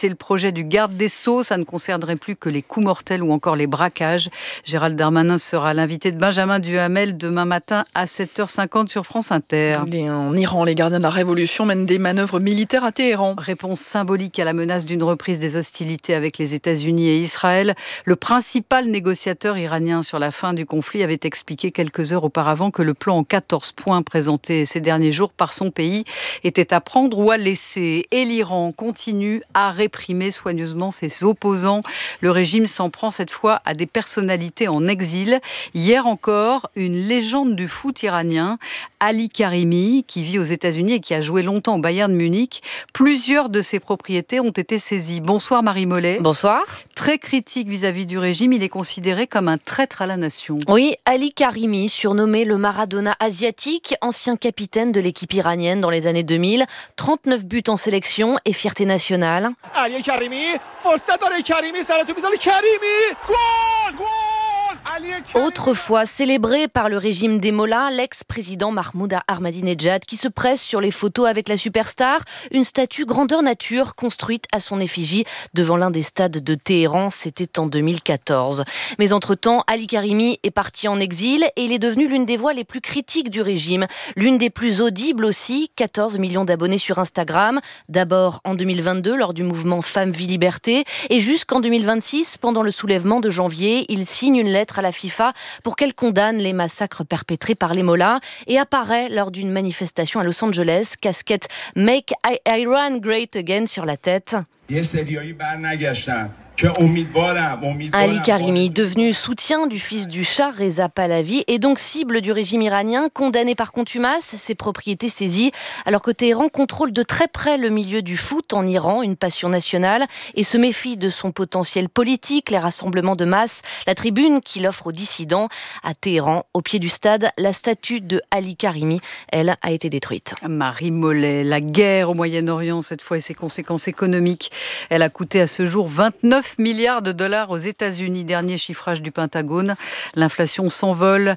C'est le projet du garde des Sceaux. Ça ne concernerait plus que les coups mortels ou encore les braquages. Gérald Darmanin sera l'invité de Benjamin Duhamel demain matin à 7h50 sur France Inter. En Iran, les gardiens de la révolution mènent des manœuvres militaires à Téhéran. Réponse symbolique à la menace d'une reprise des hostilités avec les États-Unis et Israël. Le principal négociateur iranien sur la fin du conflit avait expliqué quelques heures auparavant que le plan en 14 points présenté ces derniers jours par son pays était à prendre ou à laisser. Et l'Iran continue à réprimer soigneusement ses opposants. Le régime s'en prend cette fois à des personnalités en exil. Hier encore, une légende du foot iranien, Ali Karimi, qui vit aux États-Unis et qui a joué longtemps au Bayern de Munich. Plusieurs de ses propriétés ont été saisies. Bonsoir Marie Mollet. Bonsoir. Très critique vis-à-vis du régime, il est considéré comme un traître à la nation. Oui, Ali Karimi, surnommé le Maradona asiatique, ancien capitaine de l'équipe iranienne dans les années 2000, 39 buts en sélection et fierté nationale. Ali Karimi, فرصت داره Karimi, سرتو میزنه Karimi, گل گل. Autrefois célébré par le régime des Mollahs, l'ex-président Mahmoud Ahmadinejad qui se presse sur les photos avec la superstar, une statue grandeur nature construite à son effigie devant l'un des stades de Téhéran, c'était en 2014. Mais entre-temps, Ali Karimi est parti en exil et il est devenu l'une des voix les plus critiques du régime, l'une des plus audibles aussi, 14 millions d'abonnés sur Instagram, d'abord en 2022 lors du mouvement Femmes, Vie, Liberté et jusqu'en 2026, pendant le soulèvement de janvier, il signe une lettre à la FIFA pour qu'elle condamne les massacres perpétrés par les Mollahs et apparaît lors d'une manifestation à Los Angeles, casquette Make Iran Great Again sur la tête. Ali Karimi, devenu soutien du fils du Shah Reza Pahlavi et donc cible du régime iranien, condamné par contumace, ses propriétés saisies, alors que Téhéran contrôle de très près le milieu du foot en Iran, une passion nationale, et se méfie de son potentiel politique, les rassemblements de masse, la tribune qu'il offre aux dissidents. À Téhéran, au pied du stade, la statue de Ali Karimi, elle, a été détruite. Marie Mollet, la guerre au Moyen-Orient, cette fois, et ses conséquences économiques. Elle a coûté à ce jour 29 milliards de dollars aux États-Unis, dernier chiffrage du Pentagone. L'inflation s'envole,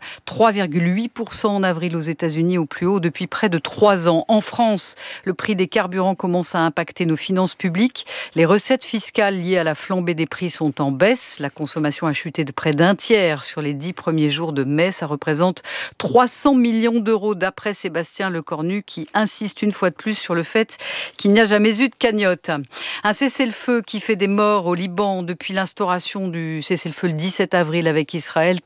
3,8% en avril aux États-Unis, au plus haut depuis près de 3 ans. En France, le prix des carburants commence à impacter nos finances publiques. Les recettes fiscales liées à la flambée des prix sont en baisse. La consommation a chuté de près d'un tiers sur les 10 premiers jours de mai. Ça représente 300 millions d'euros d'après Sébastien Lecornu, qui insiste une fois de plus sur le fait qu'il n'y a jamais eu de cagnotte. Un cessez-le-feu qui fait des morts au Liban depuis l'instauration du cessez-le-feu le 17 avril avec Israël.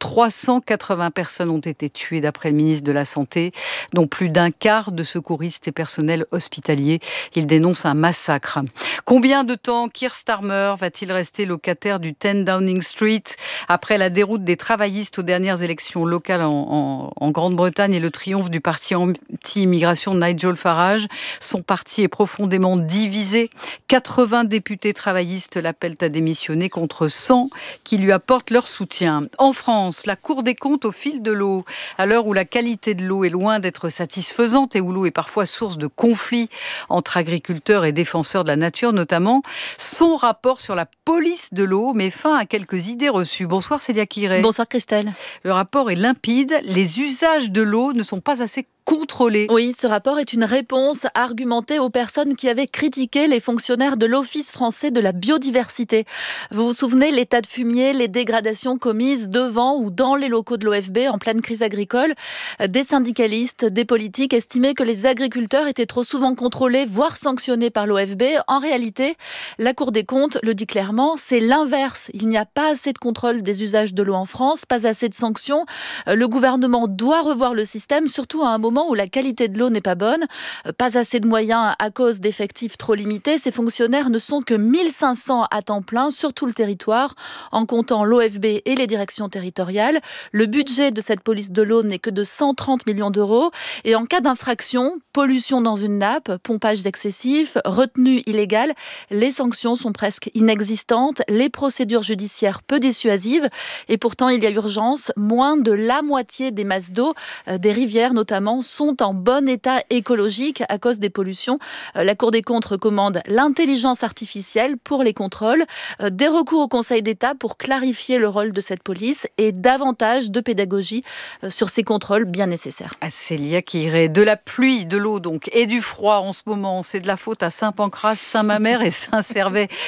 380 personnes ont été tuées d'après le ministre de la Santé, dont plus d'un quart de secouristes et personnels hospitaliers. Il dénonce un massacre. Combien de temps Keir Starmer va-t-il rester locataire du 10 Downing Street après la déroute des travaillistes aux dernières élections locales en Grande-Bretagne et le triomphe du parti anti-immigration de Nigel Farage? Son parti est profondément divisé. 80 députés travaillistes l'appellent à démissionner contre 100 qui lui apportent leur soutien. En France, la Cour des comptes au fil de l'eau. À l'heure où la qualité de l'eau est loin d'être satisfaisante et où l'eau est parfois source de conflits entre agriculteurs et défenseurs de la nature notamment, son rapport sur la police de l'eau met fin à quelques idées reçues. Bonsoir Célia Quiré. Bonsoir Christelle. Le rapport est limpide. Les usages de l'eau ne sont pas assez contrôlés. Oui, ce rapport est une réponse argumentée aux personnes qui avaient critiqué les fonctionnaires de l'Office français de la biodiversité. Vous vous souvenez, l'état de fumier, les dégradations commises devant ou dans les locaux de l'OFB en pleine crise agricole. Des syndicalistes, des politiques estimaient que les agriculteurs étaient trop souvent contrôlés, voire sanctionnés par l'OFB. En réalité, la Cour des comptes le dit clairement, c'est l'inverse. Il n'y a pas assez de contrôle des usages de l'eau en France, pas assez de sanctions. Le gouvernement doit revoir le système, surtout à un moment où la qualité de l'eau n'est pas bonne, pas assez de moyens à cause d'effectifs trop limités. Ces fonctionnaires ne sont que 1500 à temps plein sur tout le territoire, en comptant l'OFB et les directions territoriales. Le budget de cette police de l'eau n'est que de 130 millions d'euros. Et en cas d'infraction, pollution dans une nappe, pompage excessif, retenue illégale, les sanctions sont presque inexistantes, les procédures judiciaires peu dissuasives. Et pourtant, il y a urgence. Moins de la moitié des masses d'eau, des rivières notamment, sont en bon état écologique à cause des pollutions. La Cour des comptes recommande l'intelligence artificielle pour les contrôles, des recours au Conseil d'État pour clarifier le rôle de cette police et davantage de pédagogie sur ces contrôles bien nécessaires. Célia Quiré, de la pluie, de l'eau donc et du froid en ce moment, c'est de la faute à Saint-Pancras, Saint-Mamère et Saint-Servais.